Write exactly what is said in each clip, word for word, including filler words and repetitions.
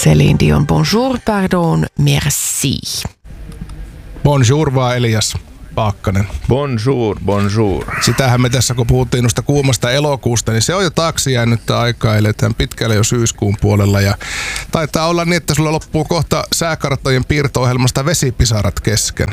Céline Dion, bonjour, pardon, merci. Bonjour vaan Elias Paakkanen. Bonjour, bonjour. Sitähän me tässä, kun puhuttiin noista kuumasta elokuusta, niin se on jo taakse jäänyttä aikaa, eletään pitkälle jo syyskuun puolella. Ja taitaa olla niin, että sulla loppuu kohta sääkarttojen piirto-ohjelmasta vesipisarat kesken.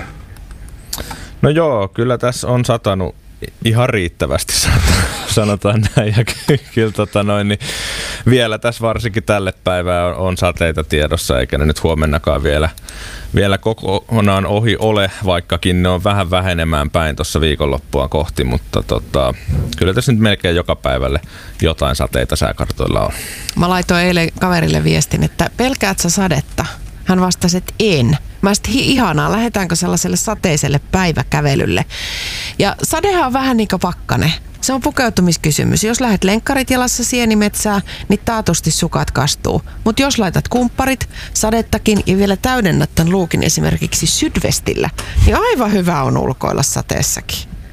No joo, kyllä tässä on satanut ihan riittävästi, sanotaan näin. Ja kyllä tota noin, niin vielä tässä varsinkin tälle päivään on, on sateita tiedossa, eikä ne nyt huomennakaan vielä, vielä kokonaan ohi ole, vaikkakin ne on vähän vähenemään päin tuossa viikonloppua kohti, mutta tota, kyllä tässä nyt melkein joka päivälle jotain sateita sääkartoilla on. Mä laitoin eilen kaverille viestin, että pelkäät sä sadetta? Hän vastasi, että en. Mä sitten ihanaa, lähdetäänkö sellaiselle sateiselle päiväkävelylle. Ja sadehan on vähän niin kuin pakkane. Se on pukeutumiskysymys. Jos lähdet lenkkarit jalassa sienimetsää, niin taatusti sukat kastuu. Mutta jos laitat kumpparit, sadettakin ja vielä täydennät tämän luukin esimerkiksi sydvestillä, niin aivan hyvä on ulkoilla sateessakin.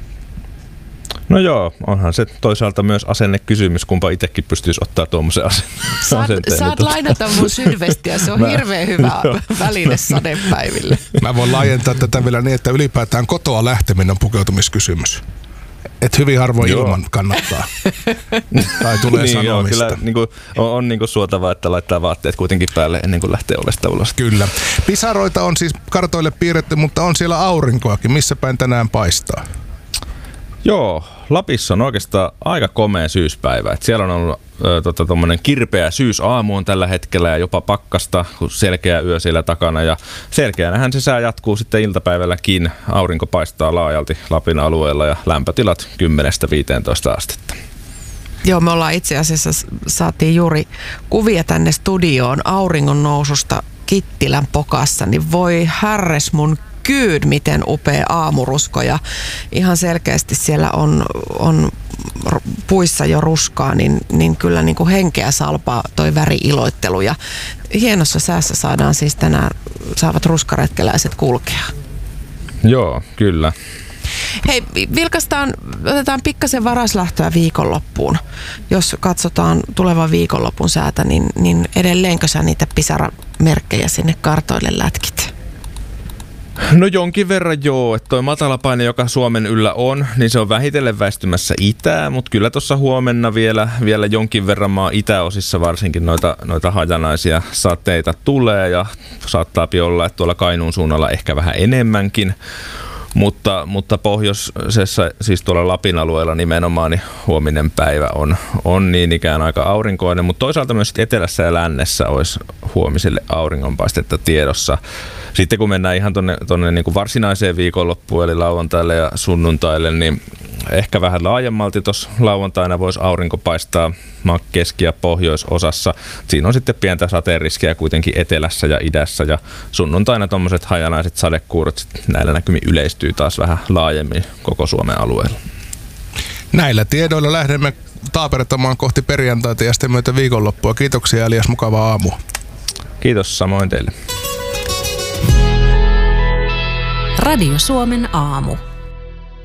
No joo, onhan se toisaalta myös asennekysymys, kumpa itsekin pystyisi ottaa tuommoisen asenteen. Saat, saat lainata mun sydvestiä, se on mä, hirveän hyvä väline sadepäiville. Mä voin laajentaa tätä vielä niin, että ylipäätään kotoa lähteminen on pukeutumiskysymys. Et hyvin harvoin joo. ilman kannattaa. Tai tulee niin, sanomista. Joo, kyllä niin kuin, on, on niin kuin suotavaa, että laittaa vaatteet kuitenkin päälle ennen kuin lähtee ovesta ulos. Kyllä. Pisaroita on siis kartoille piirretty, mutta on siellä aurinkoakin. Missä päin tänään paistaa? Joo, Lapissa on oikeastaan aika komea syyspäivä. Et siellä on ollut ö, tota, tommonen kirpeä syysaamu on tällä hetkellä ja jopa pakkasta, kun selkeä yö siellä takana. Ja selkeänähän se sää jatkuu sitten iltapäivälläkin. Aurinko paistaa laajalti Lapin alueella ja lämpötilat kymmenestä viiteentoista astetta. Joo, me ollaan itse asiassa saatiin juuri kuvia tänne studioon auringon noususta Kittilän pokassa, niin voi härres mun kyyd, miten upea aamurusko ja ihan selkeästi siellä on, on puissa jo ruskaa, niin, niin kyllä niin kuin henkeä salpaa toi väri-iloittelu ja hienossa säässä saadaan siis tänään, saavat ruskaretkeläiset kulkea. Joo, kyllä. Hei, vilkastaan, otetaan pikkasen varaslähtöä viikonloppuun. Jos katsotaan tulevan viikonlopun säätä, niin, niin edelleenkö sä niitä pisaramerkkejä sinne kartoille lätkit? No jonkin verran joo, että toi matalapaine, joka Suomen yllä on, niin se on vähitellen väistymässä itää, mutta kyllä tuossa huomenna vielä, vielä jonkin verran maan itäosissa varsinkin noita, noita hajanaisia sateita tulee ja saattaa olla, että tuolla Kainuun suunnalla ehkä vähän enemmänkin. Mutta, mutta pohjoisessa, siis tuolla Lapin alueella nimenomaan, niin huominen päivä on, on niin ikään aika aurinkoinen, mutta toisaalta myös etelässä ja lännessä olisi huomiselle auringonpaistetta tiedossa. Sitten kun mennään ihan tuonne, tuonne niin kuin varsinaiseen viikonloppuun, eli lauantaille ja sunnuntaille, niin ehkä vähän laajemmalti tuossa lauantaina voisi aurinko paistaa maan keski- ja pohjoisosassa. Siinä on sitten pientä sateeriskiä kuitenkin etelässä ja idässä, ja sunnuntaina tuommoiset hajanaiset sadekuurot näillä näkymin yleistyy taas vähän laajemmin koko Suomen alueella. Näillä tiedoilla lähdemme taapertamaan kohti perjantaita ja sitten myötä viikonloppua. Kiitoksia Elias, mukavaa aamua. Kiitos samoin teille. Radio Suomen aamu.